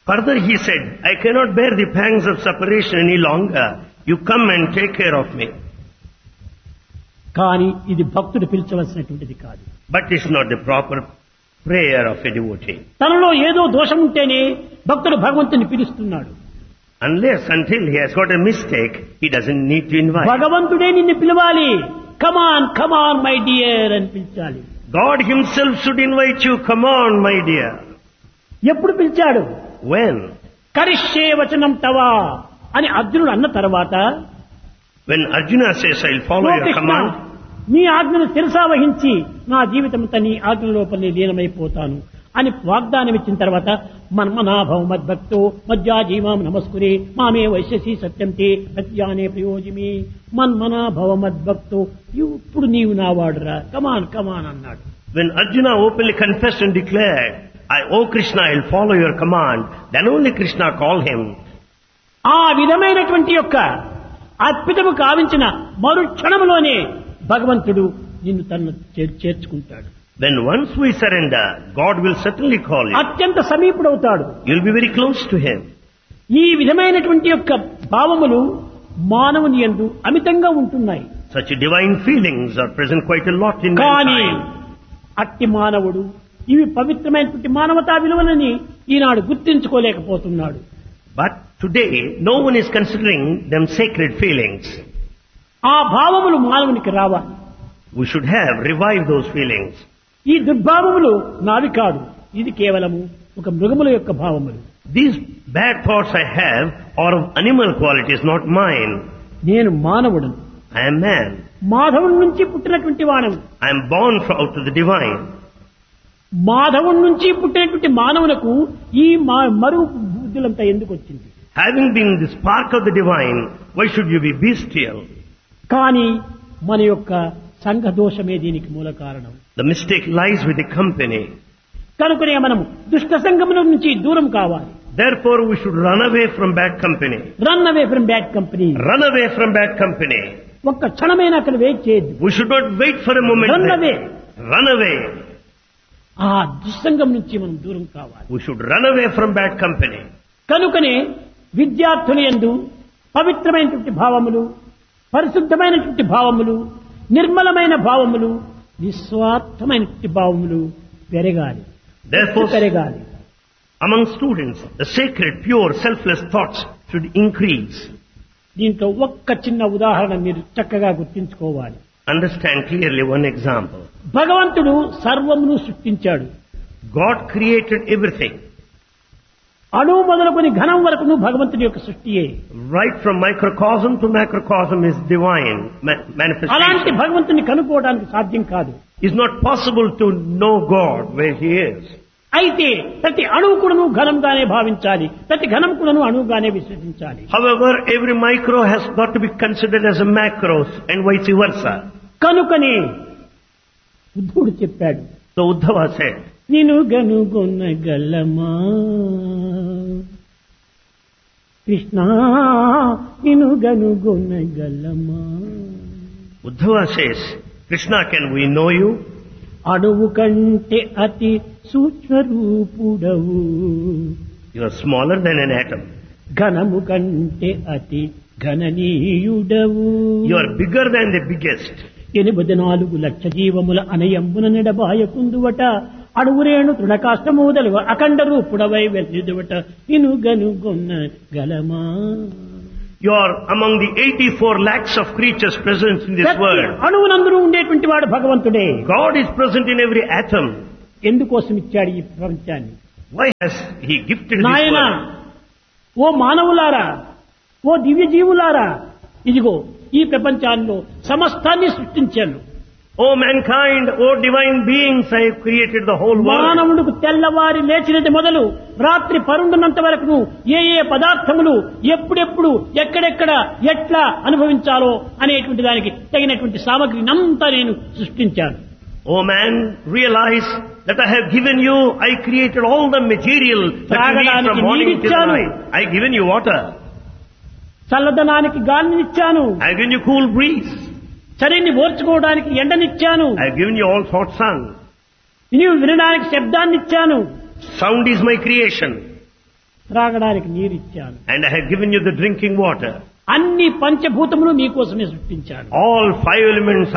Further he said, I cannot bear the pangs of separation any longer. You come and take care of me. కానీ ఇది భక్తుడు పిలిచవలసినటువంటిది కాదు. But it's not the proper prayer of a devotee. తనలో ఏదో దోషం ఉంటేనే భక్తుడు భగవంతుని పిలుస్తున్నాడు. Unless until he has got a mistake, he doesn't need to invite. భగవంతుడే నిన్ను పిలవాలి. కమాన్ మై డియర్ అని పిలిచాలి. God himself should invite you. Come on, my dear. ఎప్పుడు పిలిచాడు? When? కరిష్యే వచనం తవా అని అర్జునుడు అన్న తర్వాత, When Arjuna says, I'll follow your Krishna, command. నీ ఆజ్ఞను శిరసా వహించి నా జీవితంతో నీ ఆజ్ఞ లోపలనే లీనమైపోతాను అని వాగ్దానం ఇచ్చిన తర్వాత, మన్మనాభవ మద్భక్తో మజ్జాజీవాం నమస్కురే మామే వైశ్యసి సత్యంతే ప్రత్యానే ప్రయోజిమి. మన్మనాభవ మద్భక్తో, ఇప్పుడు నీవు నా వాడురా, కమాన్ అన్నాడు. When Arjuna openly confessed and declared, O Krishna, I'll follow your command, then only Krishna called him. ఆ విధమైనటువంటి యొక్క అద్భుతము కావించిన మరు క్షణంలోనే భగవంతుడు నిన్ను తను చేర్చుకుంటాడు. When once we surrender, God will certainly call you. అత్యంత సమీపుడవుతాడు. You'll be very close to him. ఈ విధమైనటువంటి యొక్క భావములు మానవుని యందు అమితంగా ఉంటున్నాయి. Such divine feelings are present quite a lot in కానీ mankind. అట్టి మానవుడు ఇవి పవిత్రమైనటువంటి మానవతా విలువలని ఈనాడు గుర్తించుకోలేకపోతున్నాడు. But today, no one is considering them sacred feelings. ఆ భావములు మానవునికి రావాలి. We should have revived those feelings. ఈ దుర్భావములు నావి కాదు, ఇది కేవలము ఒక మృగముల యొక్క భావములు. These bad thoughts I have are of animal qualities, not mine. నేను మానవుడను, I am man. మాధవుని నుంచి పుట్టినటువంటి వాడను. I am born out of the divine. మాధవుని నుంచి పుట్టినటువంటి మానవులకు ఈ మరుగు బుద్ధులంతా ఎందుకు వచ్చింది? Having been the spark of the divine, why should you be bestial? కానీ మన యొక్క సంఘ దోషమే దీనికి మూల కారణం. The mistake lies with the company. కనుకనే మనం దుష్ట సంఘముల నుంచి దూరం కావాలి. Therefore, we should run away from bad company. Run away from bad company. Run away from bad company. ఒక్క క్షణమైనా అక్కడ వెయిట్ చేయొద్దు. We should not wait for a moment. Run there. away. Run away. ఆ దుస్సంగం నుంచి మనం దూరం కావాలి. We should run away from bad company. కనుకనే విద్యార్థుల యందు పవిత్రమైనటువంటి భావములు, పరిశుద్ధమైనటువంటి భావములు, నిర్మలమైన భావములు, నిస్వార్థమైనటువంటి భావములు పెరగాలి. Therefore, పెరగాలి. among students, the sacred, pure, selfless thoughts should increase. దీంట్లో ఒక్క చిన్న ఉదాహరణ మీరు చక్కగా గుర్తించుకోవాలి. Understand clearly one example. భగవంతుడు సర్వమును సృష్టించాడు. God created everything. అణువు మొదలుకొని ఘనం వరకును భగవంతుడి యొక్క సృష్టియే. Right from microcosm to macrocosm is divine అలాంటి manifestation. భగవంతుని కనుక్కోవడానికి సాధ్యం కాదు. It's not possible to know God where He is. అయితే ప్రతి అణువు కూడాను ఘనంగానే భావించాలి, ప్రతి ఘనం కూడాను అణువుగానే విశ్వసించాలి. However, every micro has got to be considered as a macro and vice versa. కనుకనే ఉద్ధవుడు చెప్పాడు, So Uddhava said, నిను గనుగొనగలమా కృష్ణ, నిను గనుగొనగలమా. Uddhava says, Krishna, can we know you? అణువు కంటే అతి సూక్ష్మరూపుడవు, You are smaller than an atom. ఘనము కంటే అతి ఘననీయుడవు. You are bigger than the biggest. 84 లక్ష జీవముల అనయంబున నిడబాయకుందువట, అడుగురేణు తృణకాష్టమూదలు అఖండ రూపుడవై వెలుదువట, నిను గనుగొన్న గలమా. You are among the 84 lakhs of creatures present in this world. అణువునందరూ ఉండేటువంటి వాడు భగవంతుడే. God is present in every atom. ఎందుకోసం ఇచ్చాడు ఈ ప్రపంచాన్ని? Why has He gifted this నాయన, world? ఓ మానవులారా, ఓ దివ్య జీవులారా, ఇదిగో ఈ ప్రపంచాల్లో సమస్తాన్ని సృష్టించాను. O mankind, O divine beings, I have created the whole world. మానవుడికి తెల్లవారి లేచినది మొదలు రాత్రి పరుండున్నంత వరకు ఏ ఏ పదార్థములు ఎప్పుడెప్పుడు ఎక్కడెక్కడ ఎట్లా అనుభవించాలో అనేటువంటి దానికి తగినటువంటి సామగ్రిని అంతా నేను సృష్టించాను. O man, realize that I have given you, I created all the material that you need from morning till night. I have given you water. చల్లదనానికి గాలినిచ్చాను. I have given you cool breeze. చలిని ఓర్చుకోవడానికి ఎండనిచ్చాను. I have given you all hot sun. నీవు వినడానికి శబ్దాన్నిచ్చాను. Sound is my creation. త్రాగడానికి నీరిచ్చాను. And I have given you the drinking water. అన్ని పంచభూతములు మీకోసమే సృష్టించాను. All five elements